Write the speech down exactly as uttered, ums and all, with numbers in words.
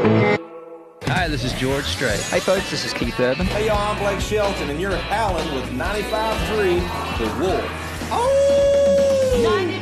Hi, this is George Strait. Hey folks, this is Keith Urban. Hey y'all, I'm Blake Shelton, and you're howling with ninety-five point three The Wolf. Oh!